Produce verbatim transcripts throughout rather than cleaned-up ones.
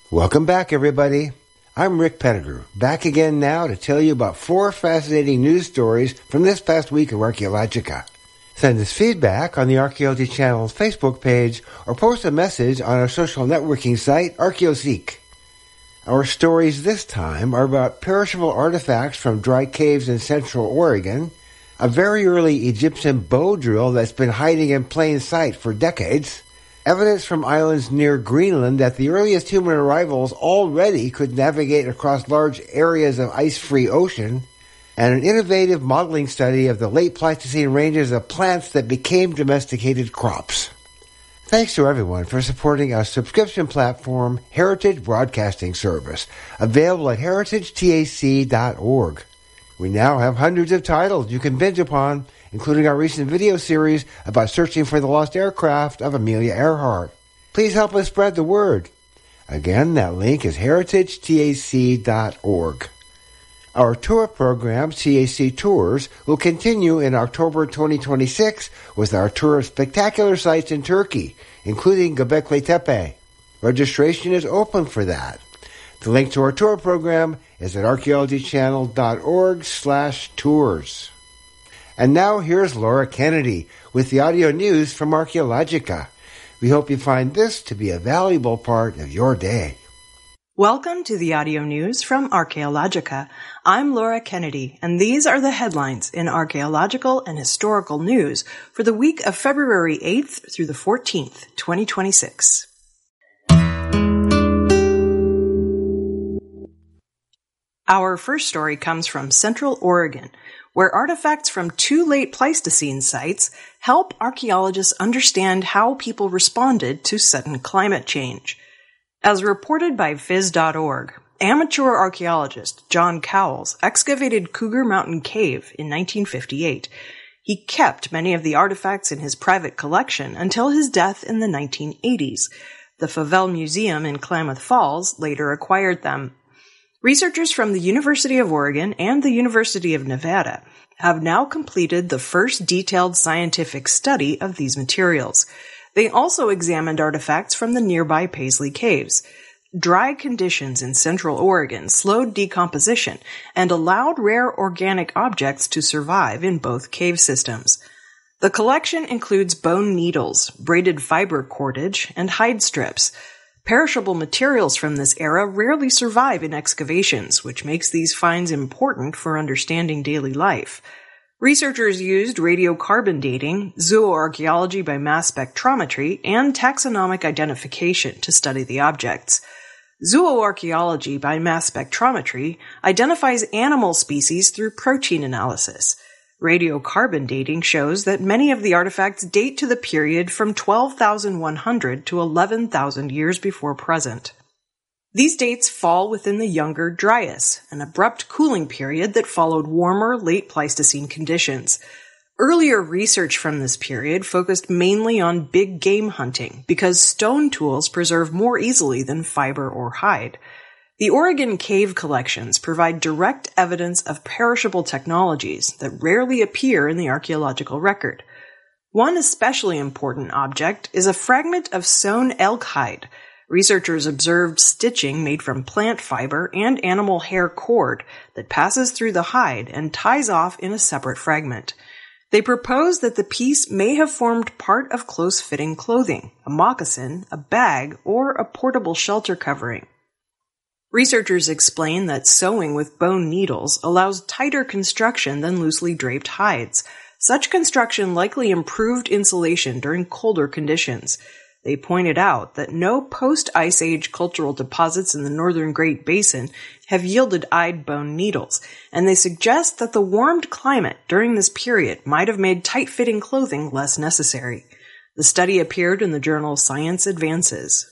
Welcome back, everybody. I'm Rick Pettigrew, back again now to tell you about four fascinating news stories from this past week of Archaeologica. Send us feedback on the Archaeology Channel's Facebook page or post a message on our social networking site, ArchaeoSeek. Our stories this time are about perishable artifacts from dry caves in Central Oregon, a very early Egyptian bow drill that's been hiding in plain sight for decades, evidence from islands near Greenland that the earliest human arrivals already could navigate across large areas of ice-free ocean, and an innovative modeling study of the late Pleistocene ranges of plants that became domesticated crops. Thanks to everyone for supporting our subscription platform, Heritage Broadcasting Service, available at heritage tac dot org. We now have hundreds of titles you can binge upon, including our recent video series about searching for the lost aircraft of Amelia Earhart. Please help us spread the word. Again, that link is heritage tac dot org. Our tour program, T A C Tours, will continue in October twenty twenty-six with our tour of spectacular sites in Turkey, including Göbekli Tepe. Registration is open for that. The link to our tour program is at archaeologychannel dot org slash tours. And now here's Laura Kennedy with the audio news from Archaeologica. We hope you find this to be a valuable part of your day. Welcome to the audio news from Archaeologica. I'm Laura Kennedy, and these are the headlines in archaeological and historical news for the week of February eighth through the fourteenth, twenty twenty-six. Our first story comes from Central Oregon, where artifacts from two late Pleistocene sites help archaeologists understand how people responded to sudden climate change. As reported by phys dot org, amateur archaeologist John Cowles excavated Cougar Mountain Cave in nineteen fifty-eight. He kept many of the artifacts in his private collection until his death in the nineteen eighties. The Favell Museum in Klamath Falls later acquired them. Researchers from the University of Oregon and the University of Nevada have now completed the first detailed scientific study of these materials. They also examined artifacts from the nearby Paisley Caves. Dry conditions in Central Oregon slowed decomposition and allowed rare organic objects to survive in both cave systems. The collection includes bone needles, braided fiber cordage, and hide strips. Perishable materials from this era rarely survive in excavations, which makes these finds important for understanding daily life. Researchers used radiocarbon dating, zooarchaeology by mass spectrometry, and taxonomic identification to study the objects. Zooarchaeology by mass spectrometry identifies animal species through protein analysis. Radiocarbon dating shows that many of the artifacts date to the period from twelve thousand one hundred to eleven thousand years before present. These dates fall within the Younger Dryas, an abrupt cooling period that followed warmer late Pleistocene conditions. Earlier research from this period focused mainly on big game hunting because stone tools preserve more easily than fiber or hide. The Oregon cave collections provide direct evidence of perishable technologies that rarely appear in the archaeological record. One especially important object is a fragment of sewn elk hide. Researchers observed stitching made from plant fiber and animal hair cord that passes through the hide and ties off in a separate fragment. They propose that the piece may have formed part of close-fitting clothing, a moccasin, a bag, or a portable shelter covering. Researchers explain that sewing with bone needles allows tighter construction than loosely draped hides. Such construction likely improved insulation during colder conditions. They pointed out that no post-Ice Age cultural deposits in the northern Great Basin have yielded eyed bone needles, and they suggest that the warmed climate during this period might have made tight-fitting clothing less necessary. The study appeared in the journal Science Advances.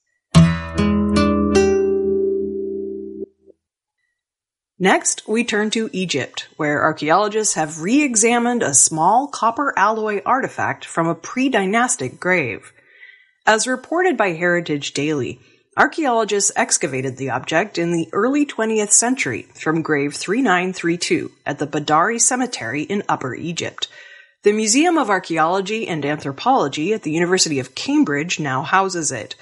Next, we turn to Egypt, where archaeologists have re-examined a small copper alloy artifact from a pre-dynastic grave. As reported by Heritage Daily, archaeologists excavated the object in the early twentieth century from grave three nine three two at the Badari Cemetery in Upper Egypt. The Museum of Archaeology and Anthropology at the University of Cambridge now houses it.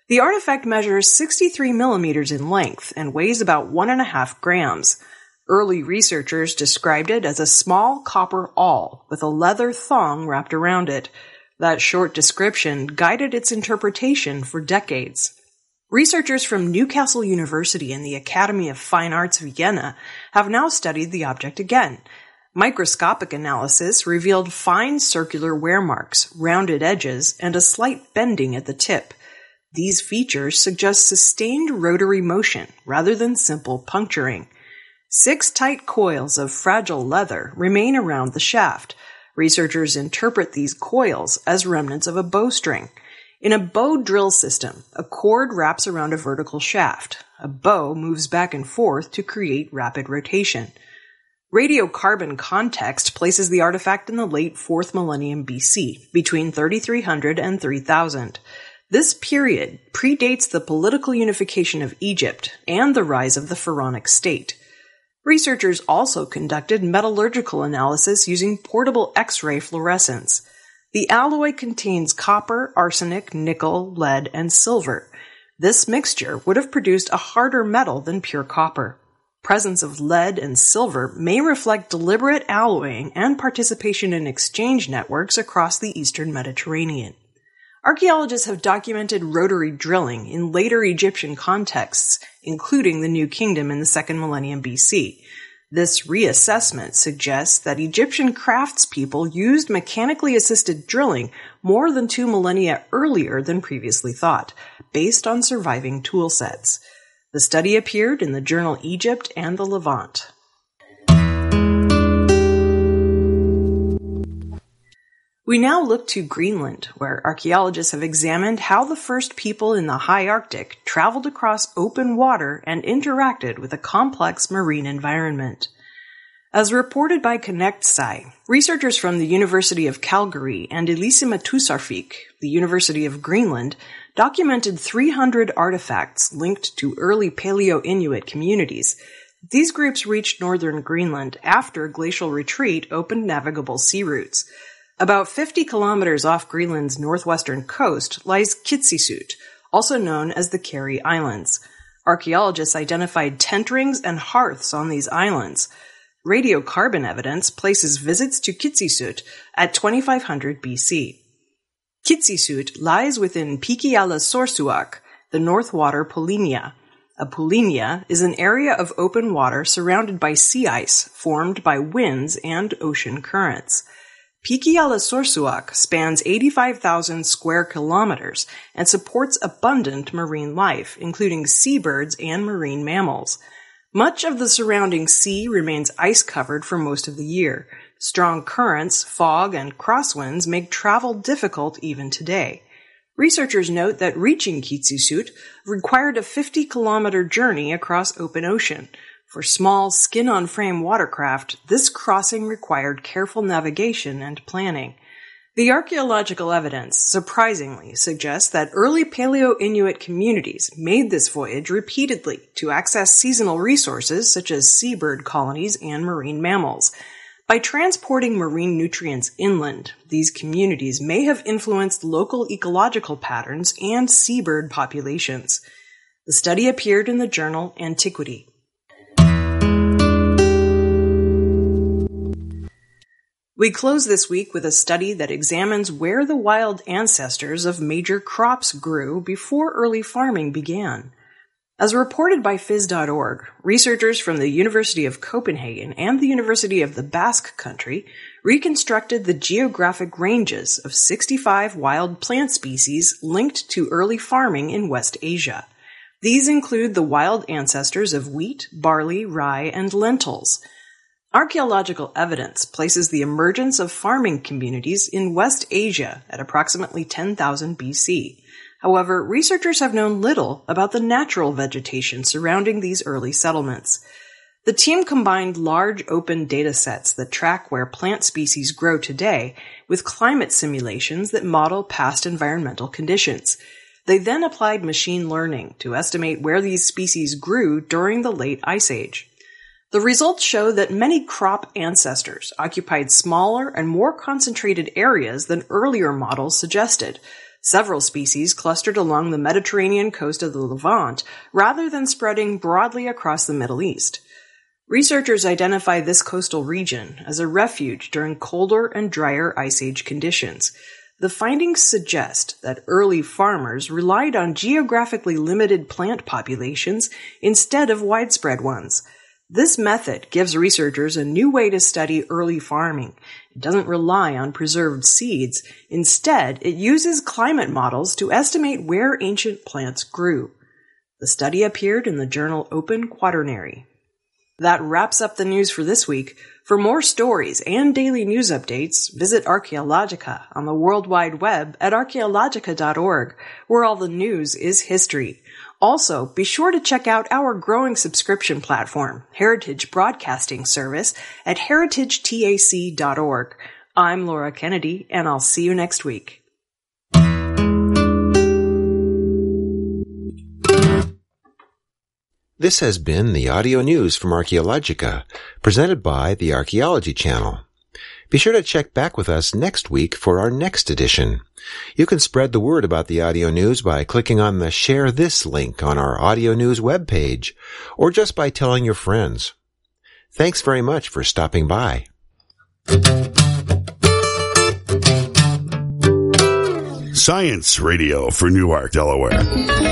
The artifact measures sixty-three millimeters in length and weighs about one and a half grams. Early researchers described it as a small copper awl with a leather thong wrapped around it. That short description guided its interpretation for decades. Researchers from Newcastle University and the Academy of Fine Arts Vienna have now studied the object again. Microscopic analysis revealed fine circular wear marks, rounded edges, and a slight bending at the tip. These features suggest sustained rotary motion rather than simple puncturing. Six tight coils of fragile leather remain around the shaft. Researchers interpret these coils as remnants of a bowstring. In a bow drill system, a cord wraps around a vertical shaft. A bow moves back and forth to create rapid rotation. Radiocarbon context places the artifact in the late fourth millennium B C, between thirty-three hundred and three thousand. This period predates the political unification of Egypt and the rise of the pharaonic state. Researchers also conducted metallurgical analysis using portable X-ray fluorescence. The alloy contains copper, arsenic, nickel, lead, and silver. This mixture would have produced a harder metal than pure copper. Presence of lead and silver may reflect deliberate alloying and participation in exchange networks across the eastern Mediterranean. Archaeologists have documented rotary drilling in later Egyptian contexts, including the New Kingdom in the second millennium B C. This reassessment suggests that Egyptian craftspeople used mechanically assisted drilling more than two millennia earlier than previously thought, based on surviving tool sets. The study appeared in the journal Egypt and the Levant. We now look to Greenland, where archaeologists have examined how the first people in the high Arctic traveled across open water and interacted with a complex marine environment. As reported by ConnectSci, researchers from the University of Calgary and Elisamatusarfik, the University of Greenland, documented three hundred artifacts linked to early Paleo-Inuit communities. These groups reached northern Greenland after glacial retreat opened navigable sea routes. About fifty kilometers off Greenland's northwestern coast lies Kitsisut, also known as the Carey Islands. Archaeologists identified tent rings and hearths on these islands. Radiocarbon evidence places visits to Kitsisut at twenty-five hundred B C. Kitsisut lies within Pikialasorsuaq, the Northwater Polynya. A polynya is an area of open water surrounded by sea ice formed by winds and ocean currents. Pikialasorsuaq spans eighty-five thousand square kilometers and supports abundant marine life, including seabirds and marine mammals. Much of the surrounding sea remains ice-covered for most of the year. Strong currents, fog, and crosswinds make travel difficult even today. Researchers note that reaching Kitsisut required a fifty-kilometer journey across open ocean. For small, skin-on-frame watercraft, this crossing required careful navigation and planning. The archaeological evidence, surprisingly, suggests that early Paleo-Inuit communities made this voyage repeatedly to access seasonal resources such as seabird colonies and marine mammals. By transporting marine nutrients inland, these communities may have influenced local ecological patterns and seabird populations. The study appeared in the journal Antiquity. We close this week with a study that examines where the wild ancestors of major crops grew before early farming began. As reported by phys dot org, researchers from the University of Copenhagen and the University of the Basque Country reconstructed the geographic ranges of sixty-five wild plant species linked to early farming in West Asia. These include the wild ancestors of wheat, barley, rye, and lentils. Archaeological evidence places the emergence of farming communities in West Asia at approximately ten thousand B C. However, researchers have known little about the natural vegetation surrounding these early settlements. The team combined large open data sets that track where plant species grow today with climate simulations that model past environmental conditions. They then applied machine learning to estimate where these species grew during the late Ice Age. The results show that many crop ancestors occupied smaller and more concentrated areas than earlier models suggested. Several species clustered along the Mediterranean coast of the Levant rather than spreading broadly across the Middle East. Researchers identify this coastal region as a refuge during colder and drier Ice Age conditions. The findings suggest that early farmers relied on geographically limited plant populations instead of widespread ones. This method gives researchers a new way to study early farming. It doesn't rely on preserved seeds. Instead, it uses climate models to estimate where ancient plants grew. The study appeared in the journal Open Quaternary. That wraps up the news for this week. For more stories and daily news updates, visit Archaeologica on the World Wide Web at archaeologica dot org, where all the news is history. Also, be sure to check out our growing subscription platform, Heritage Broadcasting Service, at heritage tac dot org. I'm Laura Kennedy, and I'll see you next week. This has been the audio news from Archaeologica, presented by the Archaeology Channel. Be sure to check back with us next week for our next edition. You can spread the word about the audio news by clicking on the Share This link on our audio news webpage, or just by telling your friends. Thanks very much for stopping by. Science Radio for Newark, Delaware.